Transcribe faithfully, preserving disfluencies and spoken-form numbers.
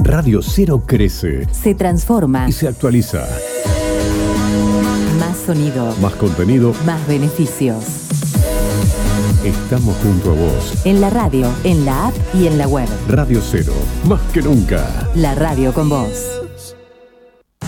Radio Cero crece, se transforma y se actualiza. Más sonido, Más contenido, más beneficios. Estamos junto a vos. En la radio, en la app y en la web. Radio Cero, más que nunca. La radio con vos.